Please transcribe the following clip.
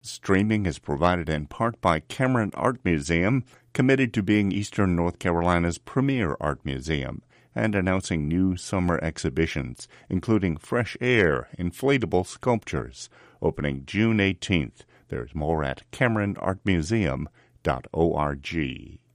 Streaming is provided in part by Cameron Art Museum, committed to being Eastern North Carolina's premier art museum, and announcing new summer exhibitions, including Fresh Air Inflatable Sculptures, opening June 18th. There's more at CameronArtMuseum.org.